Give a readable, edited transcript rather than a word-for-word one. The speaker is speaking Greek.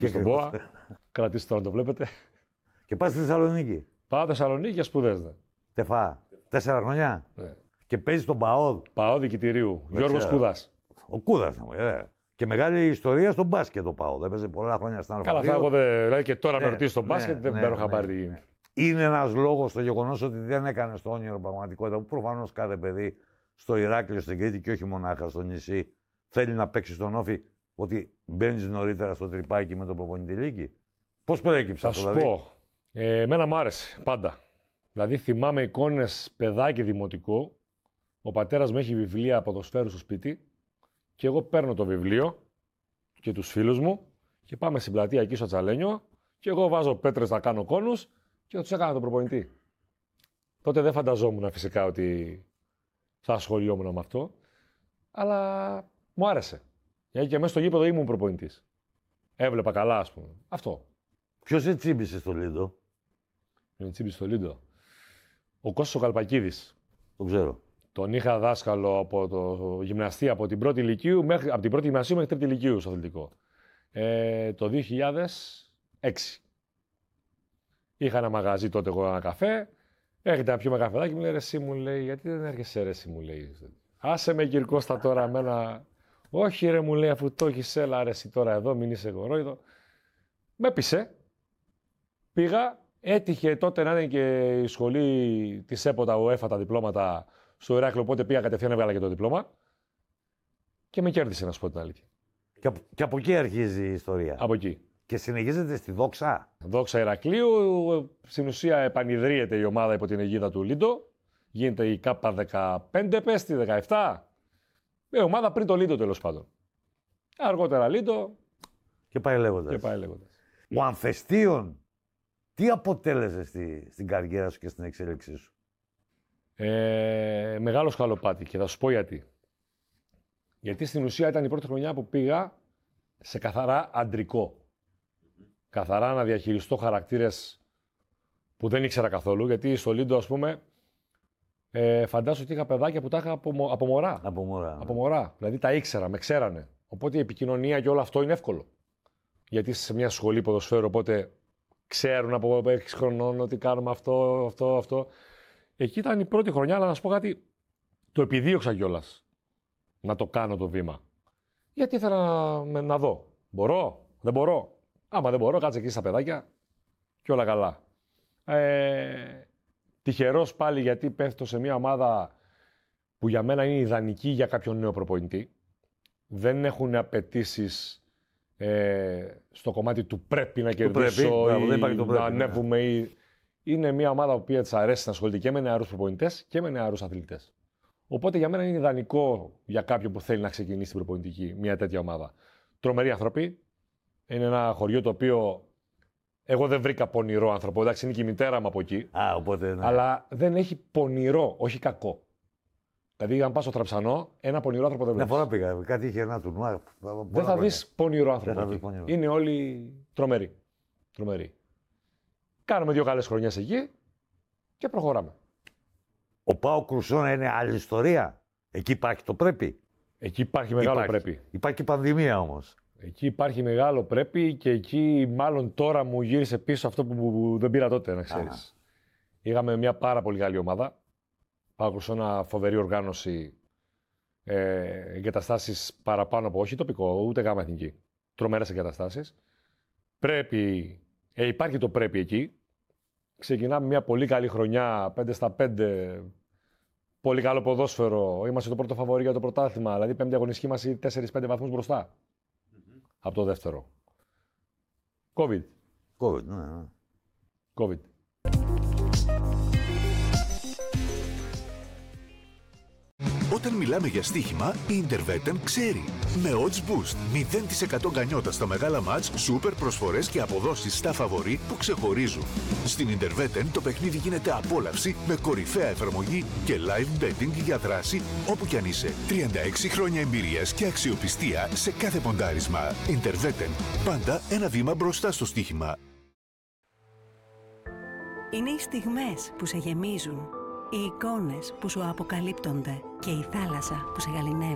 Και στον ΠΟΑ. Κρατήστε τώρα να το βλέπετε. Και πας στη Θεσσαλονίκη. Πάω Θεσσαλονίκη για σπουδές. Τεφά. 4 χρονιά. Ναι. Και παίζει στον ΠΑΟΔ. ΠΑΟΔ Δικητηρίου. Γιώργος Κούδας. Ο Κούδας. Και μεγάλη ιστορία στον μπάσκετ ο ΠΑΟΔ. Έπαιζε πολλά χρόνια στην Καλά, Αλφα. εγώ δηλαδή και τώρα με ρωτήσει στον ναι, μπάσκετ, δεν ναι, παίρνω ναι, χαμπάρι ναι. τι γίνεται. Είναι ένας λόγος το γεγονός ότι δεν έκανε το όνειρο πραγματικότητα που προφανώς κάθε παιδί στο Ηράκλειο, στην Κρήτη και όχι μονάχα στο νησί θέλει να παίξει στον Όφη, ότι μπαίνεις νωρίτερα στο τρυπάκι με το προπονητηλίκι. Πώς προέκυψε αυτό, Θα σου πω. Εμένα μου άρεσε πάντα. Δηλαδή θυμάμαι εικόνες παιδάκι δημοτικό. Ο πατέρας μου έχει βιβλία ποδοσφαίρου στο σπίτι και εγώ παίρνω το βιβλίο και τους φίλους μου και πάμε στην πλατεία εκεί στο Τσαλένιο και εγώ βάζω πέτρες να κάνω κόνους και τους έκανα τον προπονητή. Τότε δεν φανταζόμουν φυσικά ότι θα ασχολιόμουν με αυτό, αλλά μου άρεσε. Γιατί και μέσα στο γήπεδο ήμουν προπονητής. Έβλεπα καλά, ας πούμε. Αυτό. Ποιος σε τσίμπησε στο Λίντο? Με τσίμπησε στο Λίντο. Ο Κώστας ο Καλπακίδης. Το ξέρω. Τον είχα δάσκαλο από το γυμναστή από την πρώτη ηλικίου από την πρώτη γυμνασίου μέχρι τρίτη ηλικίου στο αθλητικό. Το 2006. Είχα ένα μαγαζί τότε εγώ ένα καφέ. Έρχεται να πιούμε καφεδάκι, μου λέει ρε εσύ, μου λέει, γιατί δεν έρχεσαι ρε εσύ, μου λέει. Άσε με Κυρκώστα τώρα εμένα. Όχι ρε, μου λέει, αφού το έχεις, έλα ρε εσύ τώρα εδώ, μην είσαι γορόιδο. Με πείσε. Πήγα. Έτυχε τότε να είναι και η σχολή της ΕΠΟ, ο ΕΦΑ, τα διπλώματα στο Ηράκλειο, οπότε πήγα κατευθείαν, έβγαλα και το διπλώμα. Και με κέρδισε, να σου πω την αλήθεια. Και από εκεί αρχίζει η ιστορία. Από εκεί. Και συνεχίζεται στη Δόξα. Δόξα Ηρακλείου. Στην ουσία επανειδρύεται η ομάδα υπό την αιγίδα του Λίντο. Γίνεται η K15, πέστη 17. Ομάδα πριν το Λίντο, τέλος πάντων. Αργότερα Λίντο. Και πάει λέγοντας. Ο Αμφεστίων, τι αποτέλεσε στην καριέρα σου και στην εξέλιξή σου? Μεγάλο σκαλοπάτι και θα σου πω γιατί. Γιατί στην ουσία ήταν η πρώτη χρονιά που πήγα σε καθαρά αντρικό. Καθαρά να διαχειριστώ χαρακτήρες που δεν ήξερα καθόλου. Γιατί στο Λίντο, ας πούμε, φαντάσου ότι είχα παιδάκια που τα είχα από μωρά. Από μωρά. Δηλαδή τα ήξερα, με ξέρανε. Οπότε η επικοινωνία και όλο αυτό είναι εύκολο. Γιατί σε μια σχολή ποδοσφαίρου, οπότε ξέρουν από 6 χρονών ότι κάνουμε αυτό. Εκεί ήταν η πρώτη χρονιά, αλλά να σου πω κάτι, το επιδίωξα κιόλας να το κάνω το βήμα. Γιατί ήθελα να δω. Μπορώ, δεν μπορώ. Άμα δεν μπορώ, κάτσε εκεί στα παιδάκια και όλα καλά. Τυχερός πάλι, γιατί πέφτω σε μια ομάδα που για μένα είναι ιδανική για κάποιον νέο προπονητή. Δεν έχουν απαιτήσεις στο κομμάτι του πρέπει να κερδίσω ή να ανέβουμε. Είναι μια ομάδα που της αρέσει να ασχολείται και με νεαρούς προπονητές και με νεαρούς αθλητές. Οπότε για μένα είναι ιδανικό για κάποιον που θέλει να ξεκινήσει την προπονητική μια τέτοια ομάδα. Τρομεροί άνθρωποι. Είναι ένα χωριό το οποίο εγώ δεν βρήκα πονηρό άνθρωπο. Εντάξει, είναι και η μητέρα μου από εκεί. Οπότε, ναι. Αλλά δεν έχει πονηρό, όχι κακό. Δηλαδή, αν πας στο Τραψανό, ένα πονηρό άνθρωπο δεν βλέπεις. Μια φορά πήγα, κάτι είχε ένα τουρνουά. Δεν θα δεις πονηρό άνθρωπο. Είναι όλοι τρομεροί. Κάνουμε 2 καλές χρονιές εκεί και προχωράμε. Ο ΠΑΟΚ Κρουσόνα είναι άλλη ιστορία. Εκεί υπάρχει το πρέπει. Εκεί υπάρχει μεγάλο πρέπει. Υπάρχει και πανδημία όμως. Εκεί υπάρχει μεγάλο πρέπει και εκεί μάλλον τώρα μου γύρισε πίσω αυτό που δεν πήρα τότε, να ξέρεις. Είχαμε μια πάρα πολύ καλή ομάδα. ΠΑΟΚ Κρουσόνα, φοβερή οργάνωση. Εγκαταστάσεις παραπάνω από όχι τοπικό, ούτε γάμα εθνική. Τρομερές εγκαταστάσεις. Πρέπει, υπάρχει το πρέπει εκεί. Ξεκινάμε μια πολύ καλή χρονιά, 5-5. Πολύ καλό ποδόσφαιρο. Είμαστε το πρώτο φαβορί για το πρωτάθλημα. Δηλαδή, 5η αγωνιστική μας 4-5 βαθμούς μπροστά. Από το δεύτερο. COVID. Ναι. COVID. Όταν μιλάμε για στοίχημα, η Interveten ξέρει. Με odds boost, 0% γκανιότα στα μεγάλα μάτς, σούπερ προσφορές και αποδόσεις στα φαβορί που ξεχωρίζουν. Στην Interveten το παιχνίδι γίνεται απόλαυση με κορυφαία εφαρμογή και live betting για δράση όπου κι αν είσαι. 36 χρόνια εμπειρίας και αξιοπιστία σε κάθε ποντάρισμα. Interveten. Πάντα ένα βήμα μπροστά στο στοίχημα. Είναι οι στιγμές που σε γεμίζουν. Οι εικόνες που σου αποκαλύπτονται και η θάλασσα που σε γαληνεύει.